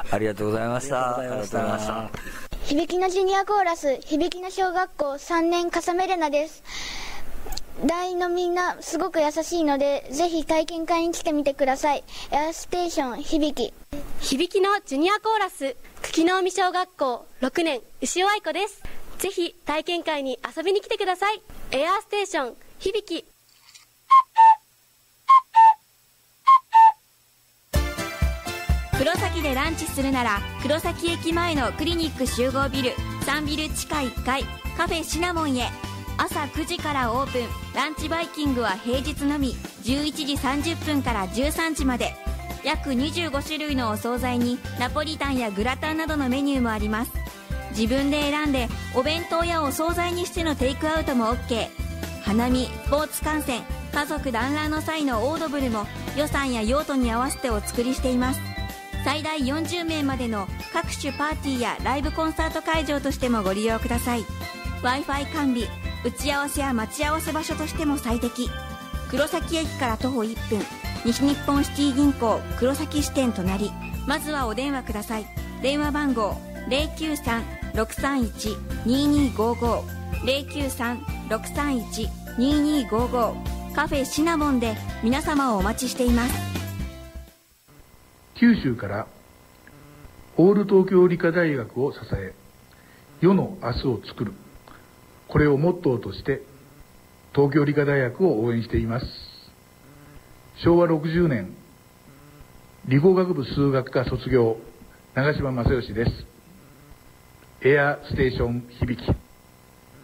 ありがとうございました。 響きのジュニアコーラス、響きの小学校3年笠目玲奈です。団員のみんなすごく優しいので、ぜひ体験会に来てみてください。エアステーション響き。 響きのジュニアコーラス、久喜の海小学校6年牛尾愛子です。ぜひ体験会に遊びに来てください。エアステーション響き。 黒崎でランチするなら黒崎駅前のクリニック集合ビル3ビル地下1階カフェシナモンへ。朝9時からオープン。ランチバイキングは平日のみ、11時30分から13時まで。約25種類のお惣菜にナポリタンやグラタンなどのメニューもあります。自分で選んでお弁当やお惣菜にしてのテイクアウトも OK。 花見、スポーツ観戦、家族団らんの際のオードブルも予算や用途に合わせてお作りしています。最大40名までの各種パーティーやライブコンサート会場としてもご利用ください。 Wi-Fi 完備、打ち合わせや待ち合わせ場所としても最適。黒崎駅から徒歩1分、西日本シティ銀行黒崎支店隣。まずはお電話ください。電話番号 093-631-2255 093-631-2255。カフェシナモンで皆様をお待ちしています。 九州からオール東京理科大学を支え、世の明日を作る、これをモットーとして東京理科大学を応援しています。昭和60年理工学部数学科卒業、長嶋正義です。エアステーション響き。